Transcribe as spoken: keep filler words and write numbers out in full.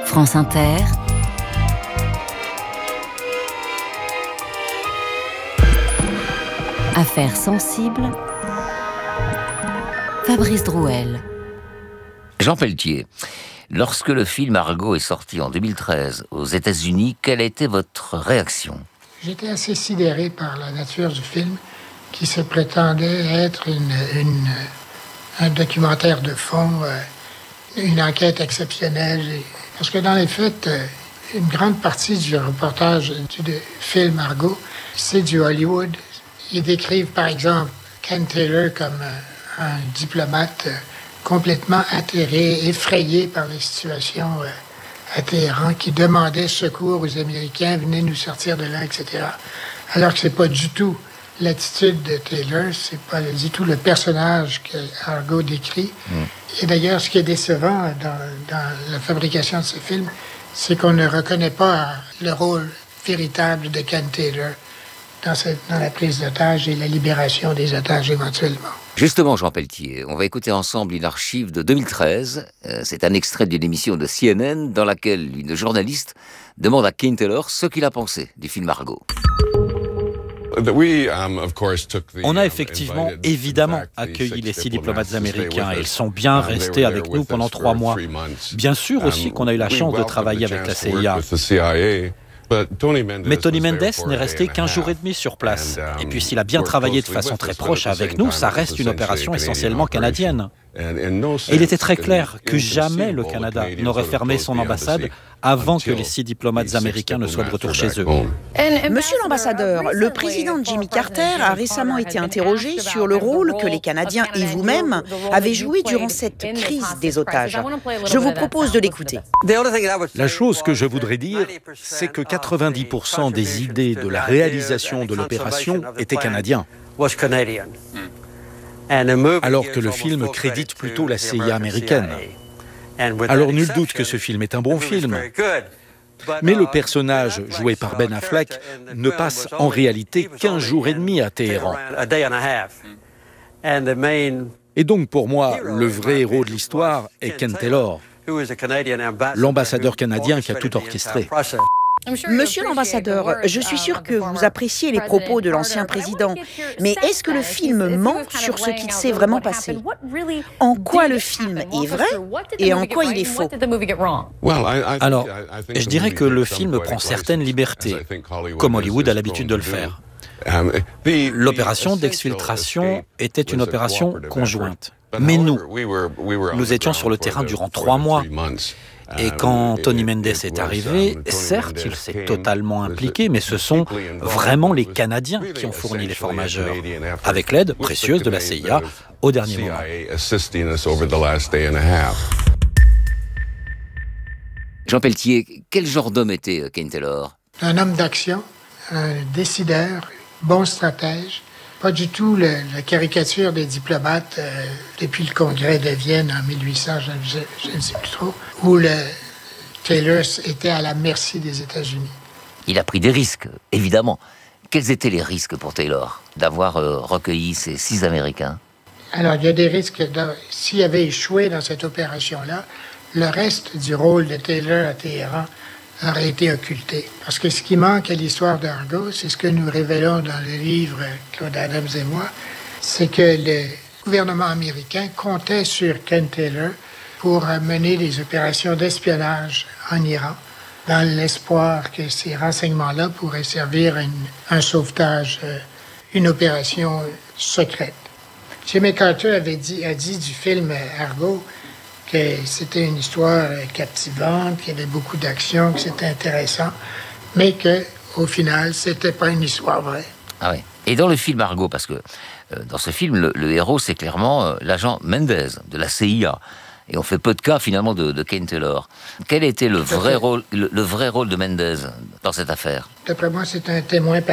France Inter, Affaires sensibles, Fabrice Drouel. Jean Pelletier, lorsque le film Argo est sorti en deux mille treize aux États-Unis, quelle a été votre réaction? J'étais assez sidéré par la nature du film, qui se prétendait être une, une, un documentaire de fond, une enquête exceptionnelle. Parce que dans les faits, une grande partie du reportage du film Argo, c'est du Hollywood. Ils décrivent par exemple Ken Taylor comme un diplomate complètement atterré, effrayé par les situations à Téhéran, qui demandait secours aux Américains, venez nous sortir de là, et cetera. Alors que c'est pas du tout l'attitude de Taylor, c'est pas du tout le personnage que Argo décrit. Mm. Et d'ailleurs, ce qui est décevant dans, dans la fabrication de ce film, c'est qu'on ne reconnaît pas le rôle véritable de Ken Taylor dans, cette, dans la prise d'otages et la libération des otages éventuellement. Justement, Jean Pelletier, on va écouter ensemble une archive de deux mille treize. Euh, c'est un extrait d'une émission de C N N dans laquelle une journaliste demande à Ken Taylor ce qu'il a pensé du film Argo. On a effectivement, évidemment, accueilli les six diplomates américains et ils sont bien restés avec nous pendant trois mois. Bien sûr aussi qu'on a eu la chance de travailler avec la C I A. Mais Tony Mendes n'est resté qu'un jour et demi sur place. Et puis s'il a bien travaillé de façon très proche avec nous, ça reste une opération essentiellement canadienne. Et il était très clair que jamais le Canada n'aurait fermé son ambassade avant que les six diplomates américains ne soient de retour chez eux. Monsieur l'ambassadeur, le président Jimmy Carter a récemment été interrogé sur le rôle que les Canadiens et vous-même avez joué durant cette crise des otages. Je vous propose de l'écouter. La chose que je voudrais dire, c'est que quatre-vingt-dix pour cent des idées de la réalisation de l'opération étaient canadiens. Alors que le film crédite plutôt la C I A américaine. Alors nul doute que ce film est un bon film. Mais le personnage joué par Ben Affleck ne passe en réalité qu'un jour et demi à Téhéran. Et donc pour moi, le vrai héros de l'histoire est Ken Taylor, l'ambassadeur canadien qui a tout orchestré. Monsieur l'ambassadeur, je suis sûr que vous appréciez les propos de l'ancien président, mais est-ce que le film ment sur ce qu'il s'est vraiment passé? En quoi le film est vrai et en quoi il est faux? Alors, je dirais que le film prend certaines libertés, comme Hollywood a l'habitude de le faire. L'opération d'exfiltration était une opération conjointe. Mais nous, nous étions sur le terrain durant trois mois. Et quand Tony Mendes est arrivé, certes, il s'est totalement impliqué, mais ce sont vraiment les Canadiens qui ont fourni l'effort majeur, avec l'aide précieuse de la C I A au dernier moment. Jean Pelletier, quel genre d'homme était Ken Taylor? Un homme d'action, un décideur, bon stratège. Pas du tout le, la caricature des diplomates euh, depuis le congrès de Vienne en mille huit cents, je, je, je ne sais plus trop, où le Taylor était à la merci des États-Unis. Il a pris des risques, évidemment. Quels étaient les risques pour Taylor d'avoir euh, recueilli ces six Américains? Alors, il y a des risques. De, s'il avait échoué dans cette opération-là, le reste du rôle de Taylor à Téhéran aurait été occulté. Parce que ce qui manque à l'histoire d'Argo, c'est ce que nous révélons dans le livre Claude Adams et moi, c'est que le gouvernement américain comptait sur Ken Taylor pour mener des opérations d'espionnage en Iran, dans l'espoir que ces renseignements-là pourraient servir à une, un sauvetage, une opération secrète. Jimmy Carter avait dit, a dit du film Argo que c'était une histoire captivante, qu'il y avait beaucoup d'action, que c'était intéressant, mais qu'au final, c'était pas une histoire vraie. Ah oui. Et dans le film Argo, parce que euh, dans ce film, le, le héros, c'est clairement euh, l'agent Mendes de la C I A. Et on fait peu de cas, finalement, de, de Ken Taylor. Quel était le vrai, rôle, le, le vrai rôle de Mendes dans cette affaire? D'après moi, c'est un témoin